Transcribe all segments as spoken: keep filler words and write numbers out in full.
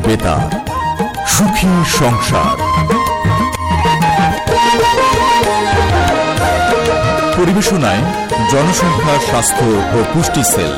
বেতার, সুখী সংসার। পরিবেশনায় জনসংখ্যা, স্বাস্থ্য ও পুষ্টি সেল।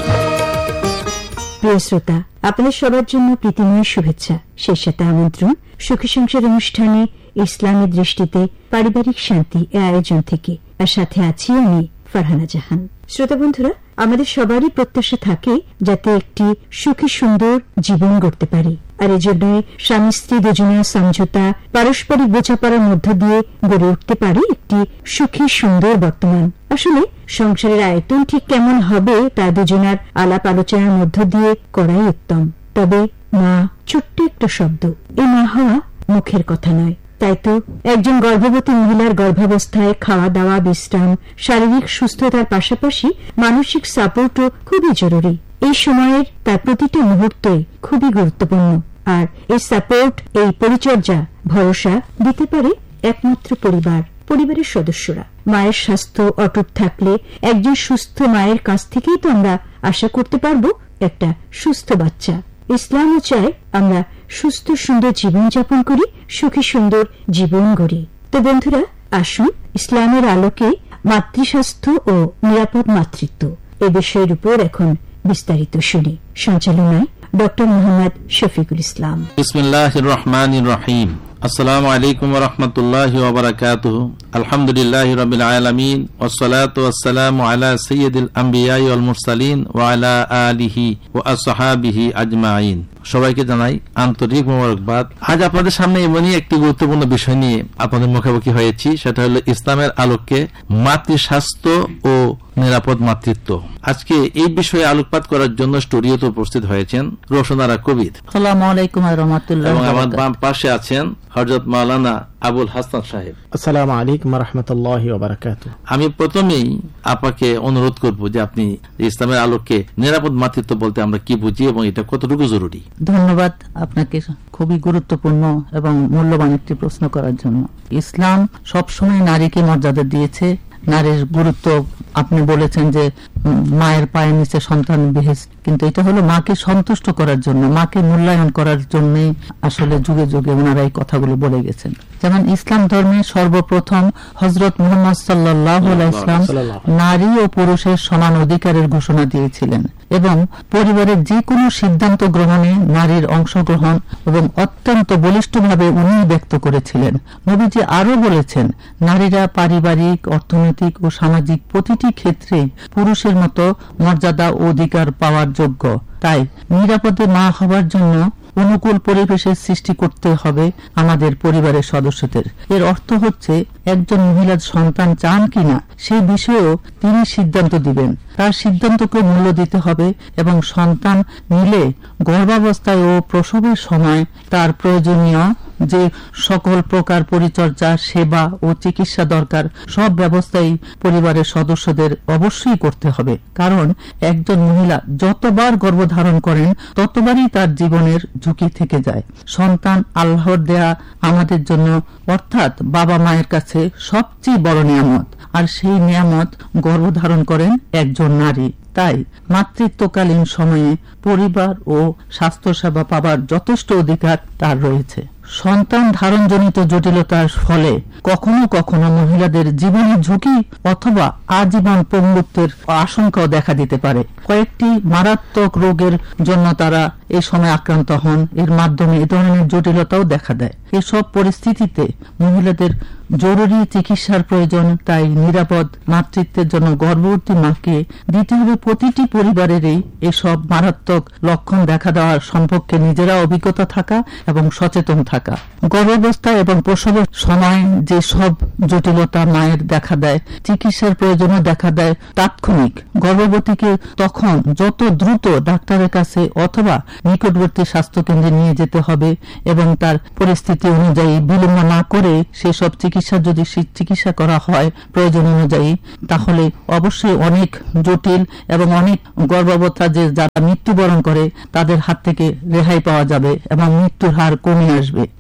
প্রিয় শ্রোতা, আপনাদের সবার জন্য প্রীতিময় শুভেচ্ছা, সেই সাথে আমন্ত্রণ সুখী সংসার অনুষ্ঠানে ইসলামী দৃষ্টিতে পারিবারিক শান্তি এ আয়োজন থেকে। আর সাথে আছি আমি ফারহানা জাহান। শ্রোতা বন্ধুরা, আমাদের সবারই প্রত্যাশা থাকে যাতে একটি সুখী সুন্দর জীবন গড়তে পারি, আর এজন্য স্বামী স্ত্রী দুজনের সমঝোতা, পারস্পরিক বোঝাপড়ার মধ্য দিয়ে গড়ে উঠতে পারে একটি সুখী সুন্দর বর্তমান। আসলে সংসারের আয়তন ঠিক কেমন হবে তা দুজনার আলাপ আলোচনার মধ্য দিয়ে করাই উত্তম। তবে মা ছোট্ট একটা শব্দ, এই মা হওয়া মুখের কথা নয়। তাই তো একজন গর্ভবতী মহিলার গর্ভাবস্থায় খাওয়া দাওয়া, বিশ্রাম, শারীরিক সুস্থতার পাশাপাশি মানসিক সাপোর্টও খুবই জরুরি। এই সময়ের তার প্রতিটা মুহূর্তই খুবই গুরুত্বপূর্ণ, আর এই সাপোর্ট, এই পরিচর্যা, ভরসা দিতে পারে একমাত্র পরিবার, পরিবারের সদস্যরা। মায়ের স্বাস্থ্য অটুট থাকলে একজন সুস্থ মায়ের কাছ থেকেই তো আমরা আশা করতে পারবো একটা সুস্থ বাচ্চা। ইসলামও চায় আমরা সুস্থ সুন্দর জীবনযাপন করি, সুখী সুন্দর জীবন গড়ি। তো বন্ধুরা, আসুন ইসলামের আলোকে মাতৃস্বাস্থ্য ও নিরাপদ মাতৃত্ব এ বিষয়ের উপর এখন বিস্তারিত শুনি। সঞ্চালনায় ডক্টর মোহাম্মদ শফিকুল ইসলাম। বিসমিল্লাহির রহমানির রহিম। আসসালামু আলাইকুম ওয়া রাহমাতুল্লাহি ওয়া বারাকাতুহু। আলহামদুলিল্লাহি রাব্বিল আলামিন, ওয়াসসালাতু ওয়াসসালামু আলা সাইয়্যিদিল আমবিয়াই ওয়াল মুরসালিন ওয়া আলা আলিহি ওয়া আসহাবিহি আজমাইন। সবাইকে জানাই আন্তরিক মোবারকবাদ। আজ আপনাদের সামনে এমনই একটি গুরুত্বপূর্ণ বিষয় নিয়ে আপনাদের মুখোমুখি হয়েছি, সেটা হলো ইসলামের আলোকে মাতৃস্বাস্থ্য ও নিরাপদ মাতৃত্ব। আজকে এই বিষয়ে আলোকপাত করার জন্য স্টুডিওতে উপস্থিত হয়েছেন রোশনারা কবির। আসসালামু আলাইকুম ওয়া রাহমাতুল্লাহি ওয়া বারাকাতুহু। এবং আমার পাশে আছেন হযরত মাওলানা আবুল হাসান সাহেব। আসসালামু আলাইকুম ওয়া রাহমাতুল্লাহি ওয়া বারাকাতুহু। আমি প্রথমেই আপনাকে অনুরোধ করব যে আপনি ইসলামের আলোকে নিরাপদ মাতৃত্ব বলতে আমরা কি বুঝি এবং এটা কতটুকু জরুরি। ধন্যবাদ আপনাকে খুবই গুরুত্বপূর্ণ এবং মূল্যবান একটি প্রশ্ন করার জন্য। ইসলাম সবসময় নারীকে মর্যাদা দিয়েছে। নারীর গুরুত্ব আপনি বলেছেন যে মায়ের পায়ের নিচে সন্তান বেহেশত, কিন্তু এটা হলো মাকে সন্তুষ্ট করার জন্য, মাকে মূল্যায়ন করার জন্যই আসলে যুগে যুগে ওনারা এই কথাগুলো বলে গেছেন। যেমন ইসলাম ধর্মে সর্বপ্রথম হযরত মুহাম্মদ সাল্লাল্লাহু আলাইহি ওয়াসাল্লাম নারী ও পুরুষের সমান অধিকারের ঘোষণা দিয়েছিলেন এবং পরিবারের যে কোনো সিদ্ধান্ত গ্রহণে নারীর অংশগ্রহণ এবং অত্যন্ত বলিষ্ঠভাবে উনি ব্যক্ত করেছিলেন। নবীজি আরো বলেছেন, নারীরা পারিবারিক, অর্থনৈতিক ও সামাজিক প্রতিটি ক্ষেত্রে পুরুষের মতো মর্যাদা ও অধিকার পাওয়ার যোগ্য। তাই নিরাপদে মা হবার জন্য অনুকূল পরিবেশের সৃষ্টি করতে হবে আমাদের পরিবারের সদস্যদের। এর অর্থ হচ্ছে একজন মহিলার সন্তান চান কিনা সেই বিষয়েও তিনি সিদ্ধান্ত দিবেন, তার সিদ্ধান্তকে মূল্য দিতে হবে এবং সন্তান নিলে গর্ভাবস্থায় ও প্রসবের সময় তার প্রয়োজনীয় যে সকল প্রকার পরিচর্যা, সেবা ও চিকিৎসা দরকার সব ব্যবস্থাই পরিবারের সদস্যদের অবশ্যই করতে হবে। কারণ একজন মহিলা যতবার গর্ভধারণ করেন ততবারই তার জীবনের ঝুঁকি থেকে যায়। সন্তান আল্লাহর দেয়া আমাদের জন্য, অর্থাৎ বাবা মায়ের কাছে সবচেয়ে বড় নিয়ামত, আর সেই নিয়ামত গর্ভধারণ করেন একজন নারী। তাই মাতৃত্বকালীন সময়ে পরিবার ও স্বাস্থ্যসেবা পাবার যথেষ্ট অধিকার তার রয়েছে। সন্তান ধারণজনিত জটিলতার ফলে কখনো কখনো মহিলাদের জীবনের ঝুঁকি অথবা আজীবন পঙ্গুত্বের আশঙ্কাও দেখা দিতে পারে। কয়েকটি মারাত্মক রোগের জন্য তারা এই সময় আক্রান্ত হন, এর মাধ্যমে এ ধরনের জটিলতাও দেখা দেয়। এসব পরিস্থিতিতে মহিলাদের জরুরি চিকিৎসার প্রয়োজন। তাই নিরাপদ মাতৃত্বের জন্য গর্ভবতী মাকে দিতে হবে প্রতিটি পরিবারেরই এসব মারাত্মক লক্ষণ দেখা দেওয়ার সম্পর্কে নিজেরা অভিজ্ঞতা থাকা এবং সচেতন থাকা। গর্ভাবস্থা এবং প্রসবের সময় যে সব জটিলতা মায়ের দেখা দেয়, চিকিৎসার প্রয়োজনও দেখা দেয় তাৎক্ষণিক। গর্ভবতীকে তখন যত দ্রুত ডাক্তারের কাছে অথবা নিকটবর্তী স্বাস্থ্যকেন্দ্রে নিয়ে যেতে হবে এবং তার পরিস্থিতি অনুযায়ী বিলম্ব না করে সেসব চিকিৎসা যদি চিকিৎসা করা হয় প্রয়োজন অনুযায়ী, তাহলে অবশ্যই অনেক জটিল এবং অনেক গর্ভাবস্থা যে যারা মৃত্যুবরণ করে তাদের হাত থেকে রেহাই পাওয়া যাবে এবং মৃত্যুর হার কমে আসবে।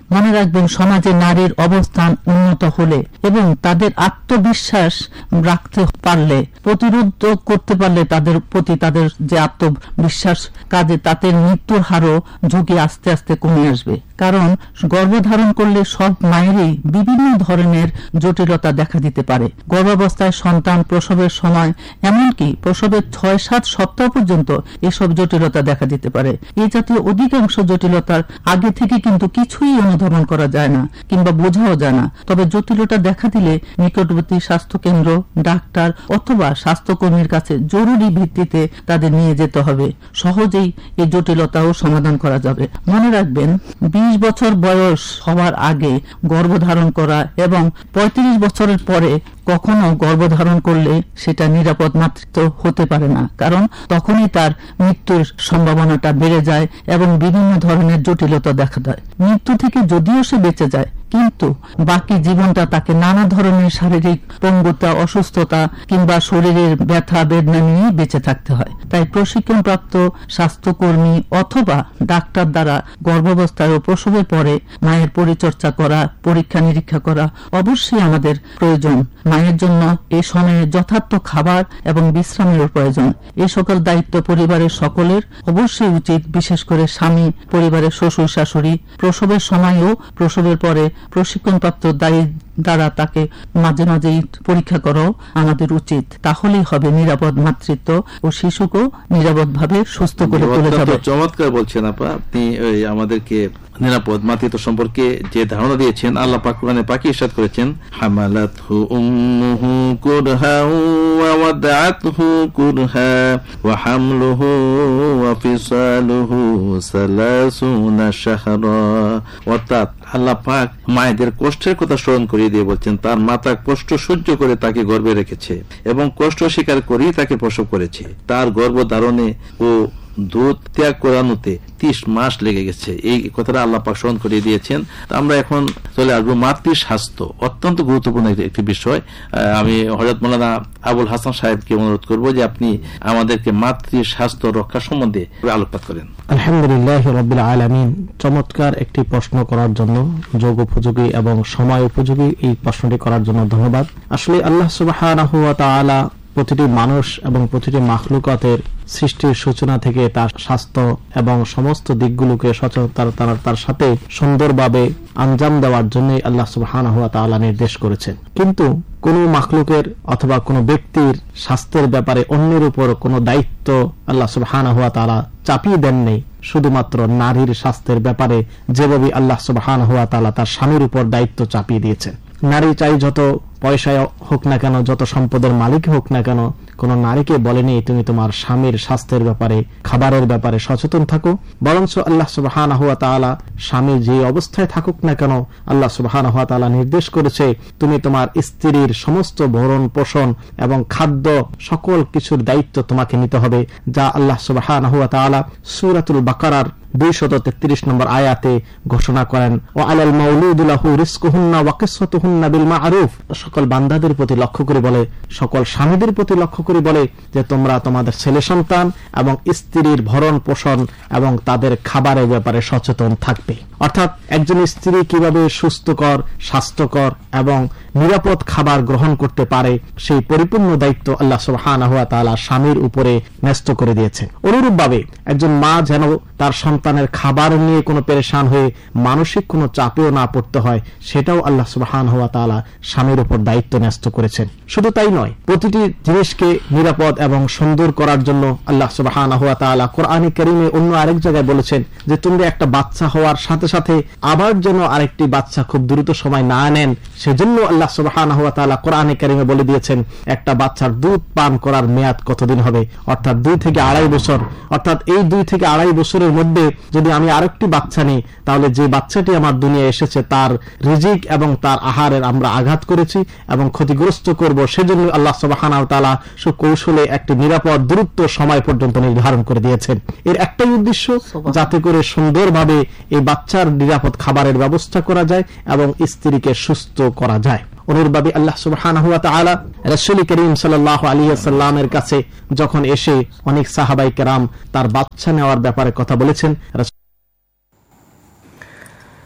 মনে রাখবেন, সমাজে নারীর অবস্থান উন্নত হলে এবং তাদের আত্মবিশ্বাস রাখতে পারলে, প্রতিরোধ করতে পারলে তাদের প্রতি তাদের যে আত্মবিশ্বাস কাজে, তাদের মৃত্যুর হারও ঝুঁকি আস্তে আস্তে কমে আসবে। কারণ গর্ভধারণ করলে সব মায়েরই বিভিন্ন ধরনের জটিলতা দেখা দিতে পারে। গর্ভাবস্থায়, সন্তান প্রসবের সময়, এমনকি প্রসবের ছয় সাত সপ্তাহ পর্যন্ত এসব জটিলতা দেখা দিতে পারে। এই জাতীয় অধিকাংশ জটিলতার আগে থেকে কিন্তু কিছুই অনুধাবন করা যায় না কিংবা বোঝাও যায় না। তবে জটিলতা দেখা দিলে নিকটবর্তী স্বাস্থ্য কেন্দ্র, ডাক্তার অথবা স্বাস্থ্যকর্মীর কাছে জরুরি ভিত্তিতে তাদের নিয়ে যেতে হবে। সহজেই এই জটিলতাও সমাধান করা যাবে। মনে রাখবেন, বিশ বছর বয়স হওয়ার আগে গর্ভধারণ করা এবং পঁয়ত্রিশ বছরের পরে কখনো গর্ভধারণ করলে সেটা নিরাপদ মাতৃত্ব হতে পারে না, কারণ তখনই তার মৃত্যুর সম্ভাবনাটা বেড়ে যায় এবং বিভিন্ন ধরনের জটিলতা দেখা দেয়। মৃত্যু থেকে যদিও সে বেঁচে যায়, কিন্তু বাকি জীবনটা তাকে নানা ধরনের শারীরিক পঙ্গুতা, অসুস্থতা কিংবা শরীরের ব্যথা বেদনা নিয়ে বেঁচে থাকতে হয়। তাই প্রশিক্ষণপ্রাপ্ত স্বাস্থ্যকর্মী অথবা ডাক্তার দ্বারা গর্ভাবস্থায় ও প্রসবের পরে মায়ের পরিচর্যা করা, পরীক্ষা নিরীক্ষা করা অবশ্যই আমাদের প্রয়োজন। মায়ের জন্য এ সময়ে যথার্থ খাবার এবং বিশ্রামের প্রয়োজন। এ সকল দায়িত্ব পরিবারের সকলের অবশ্যই উচিত, বিশেষ করে স্বামী, পরিবারের শ্বশুর শাশুড়ি। প্রসবের সময়ও প্রসবের পরে প্রশিক্ষণপ্রাপ্ত দায়ী দ্বারা তাকে মাঝে মাঝেই পরীক্ষা করাও আমাদের উচিত। তাহলেই হবে নিরাপদ মাতৃত্ব ও শিশুকেও নিরাপদভাবে সুস্থ করে তোলা যাবে। চমৎকার বলছেন আপা, আপনি আমাদেরকে নিরাপদ মাতৃত্ব সম্পর্কে যে ধারণা দিয়েছেন। আল্লাহ পাক কোরআনে পাকি ইরশাদ করেছেন, হামালাতহু উম্মুহু কুরহা ওয়া ওয়াদাআতহু কুরহা ওয়া হামলুহু ওয়া ফিসালুহু সালাসুনা শাহরা। অর্থাৎ আল্লাহ পাক মায়েদের কষ্টের কথা স্মরণ করিয়ে দিয়ে বলছেন, তার মাতা কষ্ট সহ্য করে তাকে গর্ভে রেখেছে এবং কষ্ট স্বীকার করেই তাকে প্রসব করেছে। তার গর্ভধারণে ও দুধ ত্যাগ করানোতে ত্রিশ মাস লেগে গেছে। এই কথাটা আল্লাহ পাক স্মরণ করিয়ে দিয়েছেন। আমরা এখন চলে আসবো মাতৃ স্বাস্থ্য, অত্যন্ত গুরুত্বপূর্ণ একটি বিষয়। আমি হযরত মাওলানা আবুল হাসান সাহেবকে অনুরোধ করব যে আপনি আমাদেরকে মাতৃ স্বাস্থ্য রক্ষা সম্বন্ধে আলোকপাত করেন। আলহামদুলিল্লাহ রাব্বিল আলামিন। চমৎকার একটি প্রশ্ন করার জন্য, যোগ উপযোগী এবং সময় উপযোগী এই প্রশ্নটি করার জন্য ধন্যবাদ। আসলে আল্লাহ সুবহানাহু ওয়া তাআলা প্রতিটি মানুষ এবং প্রতিটি মাখলুকাতের সৃষ্টির সূচনা থেকে তার স্বাস্থ্য এবং সমস্ত দিকগুলোকে সচেতনতার তার সাথে সুন্দরভাবে আঞ্জাম দেওয়ার জন্যই আল্লাহ সুবহানাহু ওয়া তাআলা নির্দেশ করেছেন। কিন্তু কোন মাখলুকের অথবা কোন ব্যক্তির স্বাস্থ্যের ব্যাপারে অন্যের উপর কোন দায়িত্ব আল্লাহ সুবহানাহু ওয়া তাআলা চাপিয়ে দেননি। শুধুমাত্র নারীর স্বাস্থ্যের ব্যাপারে যেভাবে আল্লাহ সুবহানাহু ওয়া তাআলা তার স্বামীর উপর দায়িত্ব চাপিয়ে দিয়েছেন। নারী চাই যত পয়সায় হোক না কেন, যত সম্পদের মালিক হোক না কেন, কোন নারীকে বলেনি তুমি তোমার স্বামীর স্বাস্থ্যের ব্যাপারে, খাবারের ব্যাপারে সচেতন থাকো। বরঞ্চ আল্লাহ সুবহানাহু ওয়া তাআলা স্বামী যে অবস্থায় থাকুক না কেন, আল্লাহ সুবহানাহু ওয়া তাআলা নির্দেশ করেছে তুমি তোমার স্ত্রীর সমস্ত ভরণ পোষণ এবং খাদ্য সকল কিছুর দায়িত্ব তোমাকে নিতে হবে, যা আল্লাহ সুবহানাহু ওয়া তাআলা সূরাতুল বাকারার দুইশত তেত্রিশ নম্বর আয়াতে ঘোষণা করেন, ও আলাল মাউলুদু লাহু রিজকুহুন্না ওয়া কিসওয়াতুহুন্না বিল মা'রুফ। সকল বান্দাদের প্রতি লক্ষ্য করে বলে, সকল স্বামীদের প্রতি লক্ষ্য করে বলে যে তোমরা তোমাদের ছেলে সন্তান এবং স্ত্রীর ভরণ পোষণ এবং তাদের খাবারের ব্যাপারে সচেতন থাকবে। অর্থাৎ একজন স্ত্রী কিভাবে সুস্থকর, স্বাস্থ্যকর এবং নিরাপদ খাবার গ্রহণ করতে পারে সেই পরিপূর্ণ দায়িত্ব আল্লাহ সুবহানাহু ওয়া তাআলা স্বামীর উপরে ন্যস্ত করে দিয়েছেন। অনুরূপভাবে একজন মা যেন তার সন্তানের খাবার নিয়ে কোনো পেরেশান হয়ে মানসিক কোনো চাপেও না পড়তে হয়, সেটাও আল্লাহ সুবহানাহু ওয়া তাআলা স্বামীর উপর দায়িত্ব ন্যস্ত করেছেন। শুধু তাই নয়, প্রতিটি জিনিসকে নিরাপদ এবং সুন্দর করার জন্য আল্লাহ সুবহানাহু ওয়া তাআলা কোরআনে কারীমে অন্য আরেক জায়গায় বলেছেন যে তোমরা একটা বাচ্চা হওয়ার সাথে সাথে আবার যেন আরেকটি বাচ্চা খুব দ্রুত সময় না নেন, সেজন্য আল্লাহ সুবহানাহু ওয়া তাআলা কোরআনে কারীমে বলে দিয়েছেন একটা বাচ্চার দুধ পান করার মেয়াদ কতদিন হবে, অর্থাৎ দুই থেকে আড়াই বছর। অর্থাৎ এই দুই থেকে আড়াই বছরের মধ্যে যদি আমি আরেকটি বাচ্চা নিই, তাহলে যে বাচ্চাটি আমার দুনিয়ায় এসেছে তার রিজিক এবং তার আহারের আমরা আঘাত করেছি এবং ক্ষতিগ্রস্ত করব। সেজন্য আল্লাহ সুবহানাহু ওয়া তাআলা সুকৌশলে একটি নিরাপদ দূরত্ব সময় পর্যন্ত নির্ধারণ করে দিয়েছেন। এর একটাই উদ্দেশ্য, যাতে করে সুন্দরভাবে এই বাচ্চার নিরাপদ খাবারের ব্যবস্থা করা যায় এবং স্ত্রীকে সুস্থ করা যায়। অনুরূপভাবে আল্লাহ সুবহানাহু ওয়া তাআলা রাসূল করিম সাল্লাল্লাহু আলাইহি ওয়াসাল্লামের কাছে যখন এসে অনেক সাহাবায়ে কেরাম তার বাচ্চা নেওয়ার ব্যাপারে কথা বলেছেন।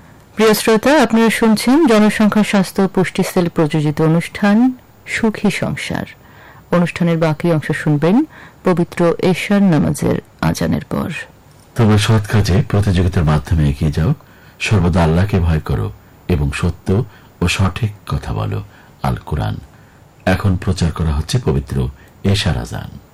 প্রিয় শ্রোতা, আপনারা শুনছেন জনসংখ্যা স্বাস্থ্য ও পুষ্টি সেল প্রযোজিত অনুষ্ঠান সুখী সংসার। অনুষ্ঠানের বাকি অংশ শুনবেন পবিত্র এশার নামাজের আজানের পর। তোমরা সৎ কাজে প্রতিযোগিতার মাধ্যমে এগিয়ে যাও, সর্বদা আল্লাহকে ভয় করো এবং সত্য ও সঠিক কথা বলো। আল কুরআন। এখন প্রচার করা হচ্ছে পবিত্র এশার আজান।